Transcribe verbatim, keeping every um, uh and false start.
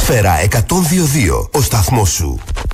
Σφαίρα εκατόν δύο κόμμα δύο. Ο σταθμός σου.